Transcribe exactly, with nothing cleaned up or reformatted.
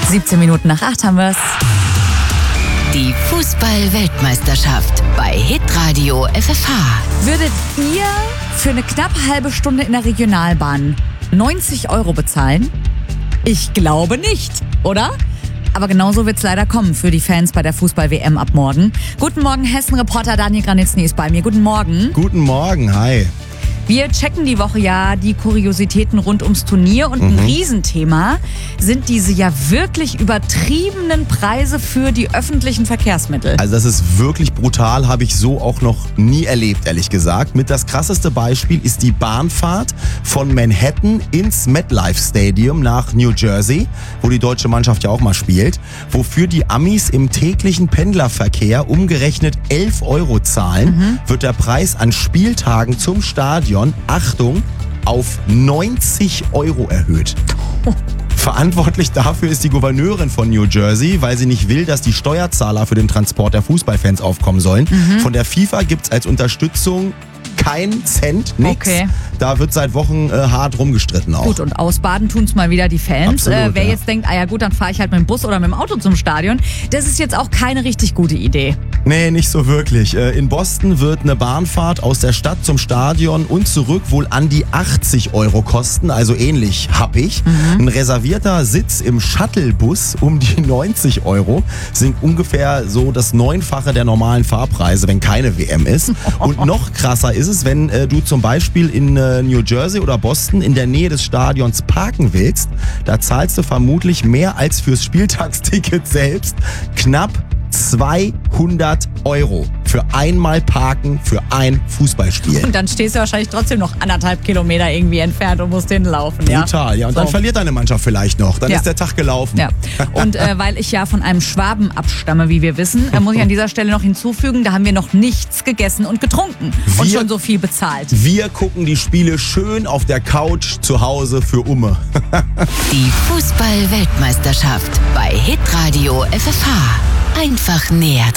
siebzehn Minuten nach acht haben wir's. Die Fußball-Weltmeisterschaft bei Hitradio F F H. Würdet ihr für eine knappe halbe Stunde in der Regionalbahn neunzig Euro bezahlen? Ich glaube nicht, oder? Aber genauso wird es leider kommen für die Fans bei der Fußball-W M ab morgen. Guten Morgen, Hessen-Reporter Daniel Granitzny ist bei mir. Guten Morgen. Guten Morgen, hi. Wir checken die Woche ja die Kuriositäten rund ums Turnier und ein Mhm. Riesenthema sind diese ja wirklich übertriebenen Preise für die öffentlichen Verkehrsmittel. Also das ist wirklich brutal, habe ich so auch noch nie erlebt, ehrlich gesagt. Mit das krasseste Beispiel ist die Bahnfahrt von Manhattan ins MetLife Stadium nach New Jersey, wo die deutsche Mannschaft ja auch mal spielt, wofür die Amis im täglichen Pendlerverkehr umgerechnet elf Euro zahlen, mhm. wird der Preis an Spieltagen zum Stadion, Achtung, auf neunzig Euro erhöht. Verantwortlich dafür ist die Gouverneurin von New Jersey, weil sie nicht will, dass die Steuerzahler für den Transport der Fußballfans aufkommen sollen. Mhm. Von der FIFA gibt es als Unterstützung kein Cent, nix. Okay. Da wird seit Wochen äh, hart rumgestritten auch. Gut, und ausbaden tun es mal wieder die Fans. Absolut, äh, wer ja. jetzt denkt, ah ja gut, dann fahre ich halt mit dem Bus oder mit dem Auto zum Stadion, das ist jetzt auch keine richtig gute Idee. Nee, nicht so wirklich. Äh, in Boston wird eine Bahnfahrt aus der Stadt zum Stadion und zurück wohl an die achtzig Euro kosten, also ähnlich happig. Mhm. Ein reservierter Sitz im Shuttlebus um die neunzig Euro sind ungefähr so das Neunfache der normalen Fahrpreise, wenn keine W M ist. Und noch krasser ist es, wenn äh, du zum Beispiel in äh, New Jersey oder Boston in der Nähe des Stadions parken willst. Da zahlst du vermutlich mehr als fürs Spieltagsticket selbst. Knapp zweihundert Euro für einmal Parken für ein Fußballspiel. Und dann stehst du wahrscheinlich trotzdem noch anderthalb Kilometer irgendwie entfernt und musst hinlaufen. Ja? Brutal, ja. Und so. Dann verliert deine Mannschaft vielleicht noch. Dann Ja. ist der Tag gelaufen. Ja. Und äh, weil ich ja von einem Schwaben abstamme, wie wir wissen, äh, muss ich an dieser Stelle noch hinzufügen, da haben wir noch nichts gegessen und getrunken und Wir- schon so viel bezahlt. Wir gucken die Spiele schön auf der Couch zu Hause für Umme. Die Fußball-Weltmeisterschaft bei Hitradio F F H. Einfach näher dran.